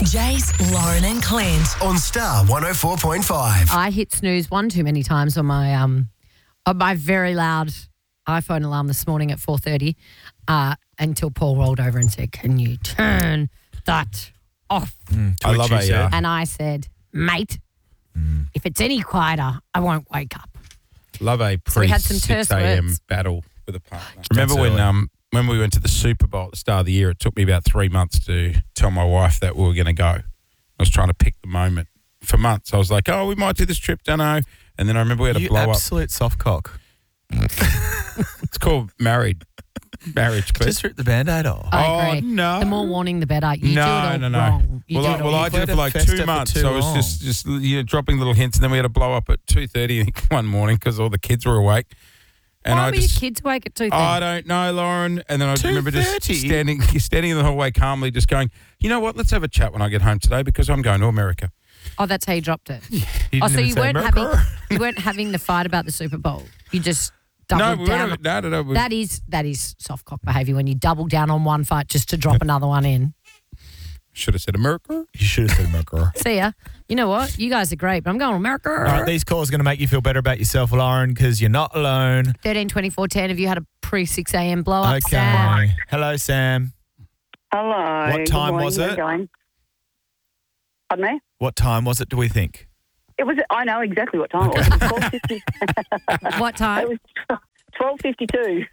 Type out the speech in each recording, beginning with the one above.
Jace, Lauren and Clint on Star 104.5. I hit snooze one too many times on my very loud iPhone alarm this morning at 4:30 until Paul rolled over and said, "Can you turn that off?" I love it. And I said, "Mate, if it's any quieter, I won't wake up." Love a we had some 6 terse a.m. words. battle with a partner. Remember when we went to the Super Bowl at the start of the year, it took me about 3 months to tell my wife that we were going to go. I was trying to pick the moment. For months, I was like, we might do this trip, don't know. And then I remember we had a blow up. Absolute soft cock. It's called marriage, Clint. Just rip the Band-Aid off. I agree. No. The more warning, the better. You do it all No. wrong. I did it for like 2 months. I was just dropping little hints, and then we had a blow up at 2:30 one morning because all the kids were awake. And Why were your kids awake at 2:30? I don't know, Lauren. And then I remember just standing in the hallway calmly, just going, you know what? Let's have a chat when I get home today because I'm going to America. Oh, that's how you dropped it. So you weren't having the fight about the Super Bowl. You just doubled down. No. That is soft cock behaviour when you double down on one fight just to drop another one in. Should have said America. You should have said America. See ya. You know what? You guys are great, but I'm going to America. All right, these calls are going to make you feel better about yourself, Lauren, because you're not alone. 13 24 10. Have you had a pre-6 a.m. blow up, Okay. Sam? Hello, Sam. Hello. What time was it? Pardon me? What time was it, do we think? It was. I know exactly what time it was. It was 12:50. What time? It was 12:52.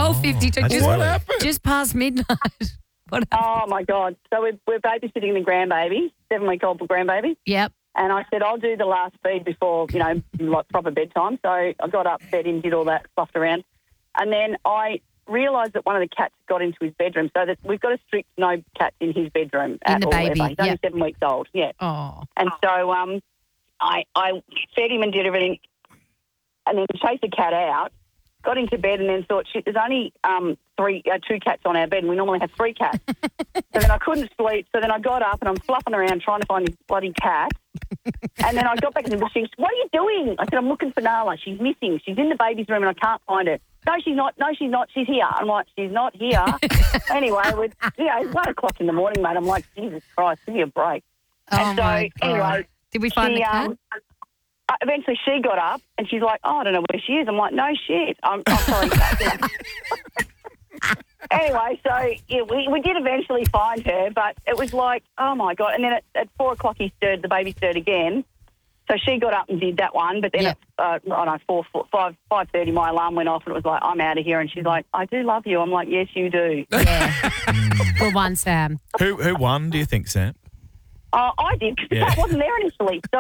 12:52. Just past midnight. What happened? Oh my God! So we're babysitting the grandbaby, 7-week-old grandbaby. Yep. And I said I'll do the last feed before like proper bedtime. So I got up, fed him, did all that, fluffed around, and then I realised that one of the cats got into his bedroom. So that we've got a strict no cats in his bedroom at the all. baby. Ever. He's only 7 weeks old. Yeah. Oh. And so I fed him and did everything, and then chased the cat out. Got into bed and then thought, shit, there's only 2 cats on our bed and we normally have 3 cats. So then I couldn't sleep. So then I got up and I'm fluffing around trying to find this bloody cat. And then I got back in the bush. She said, "What are you doing?" I said, "I'm looking for Nala. She's missing. She's in the baby's room and I can't find her." "No, she's not. No, she's not. She's here." I'm like, "She's not here." Anyway, it's 1 o'clock in the morning, mate. I'm like, Jesus Christ, give me a break. And so, anyway. Did we find the cat? Eventually she got up and she's like, "Oh, I don't know where she is." I'm like, "No shit. I'm sorry." Anyway, so we did eventually find her, but it was like, oh my God. And then at 4 o'clock the baby stirred again. So she got up and did that one, but then at 5:30 my alarm went off and it was like, "I'm out of here." And she's like, "I do love you." I'm like, "Yes, you do." Yeah. Well, one, Sam. Who won, do you think, Sam? I did, because the cat wasn't there initially. So,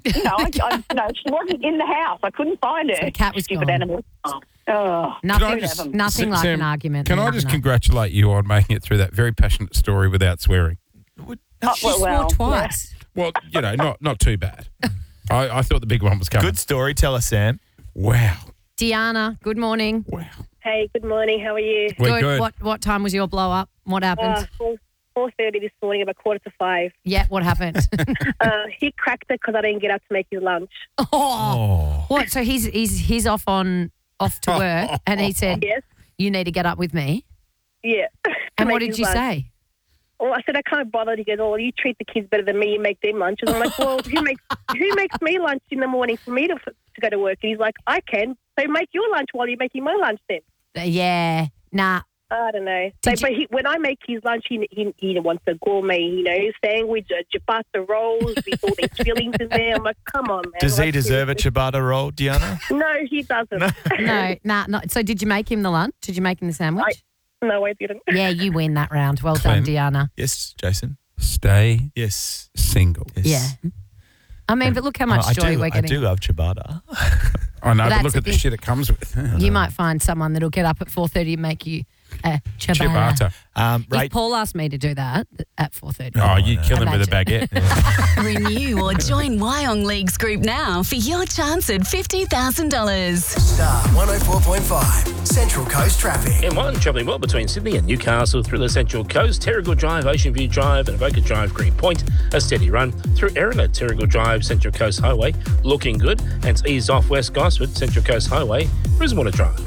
she wasn't in the house. I couldn't find her. So the cat was stupid gone. Animal. Oh, Nothing like Sam, an argument. Can I just congratulate you on making it through that very passionate story without swearing? She swore twice. Well, not too bad. I thought the big one was coming. Good storyteller, Sam. Wow. Deanna, good morning. Wow. Hey, good morning. How are you? We're good. What time was your blow up? What happened? 4:30 this morning, about 4:45. Yeah, what happened? He cracked it because I didn't get up to make his lunch. Oh. What? So he's off to work, and he said, "Yes, you need to get up with me." Yeah. And what did you say? Well, I said, "I can't bother." He goes, "Oh, you treat the kids better than me. You make them lunches." I'm like, "Well, who makes me lunch in the morning for me to go to work?" And he's like, "I can. So make your lunch while you're making my lunch then." Yeah. Nah. I don't know. When I make his lunch, he wants a gourmet, sandwich, ciabatta rolls with all these fillings in there. I'm like, come on, man. Does he deserve a ciabatta roll, Deanna? No, he doesn't. No. So did you make him the lunch? Did you make him the sandwich? No, I didn't. Yeah, you win that round. Well done, Deanna. Yes, Jason. Stay single. Yes. Yeah. I mean, but look how much joy we're getting. I do love ciabatta. I know, but look at the shit it comes with. You might find someone that'll get up at 4:30 and make you a ciabatta. If Paul asked me to do that at 4:30. Oh, you'd kill him with a baguette. Renew or join Wyong Leagues Group now for your chance at $50,000. Star 104.5, Central Coast Traffic. M1 travelling well between Sydney and Newcastle through the Central Coast, Terrigal Drive, Ocean View Drive and Avoca Drive, Green Point. A steady run through Erina, Terrigal Drive, Central Coast Highway, looking good, and it's eased off West Gosford, Central Coast Highway, Brisbane Drive.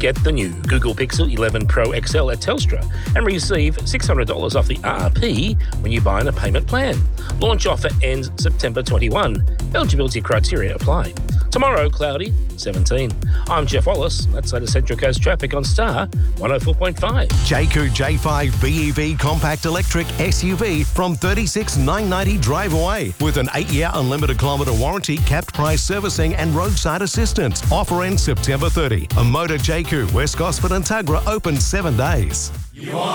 Get the new Google Pixel 11 Pro XL at Telstra and receive $600 off the RRP when you buy in a payment plan. Launch offer ends September 21. Eligibility criteria apply. Tomorrow, cloudy, 17. I'm Jeff Wallace. That's latest Central Coast traffic on Star 104.5. Jayco J5 BEV compact electric SUV from $36,990 drive away with an 8-year unlimited kilometre warranty, capped price servicing and roadside assistance. Offer ends September 30. A Motor Jayco, West Gosford and Tuggerah open 7 days.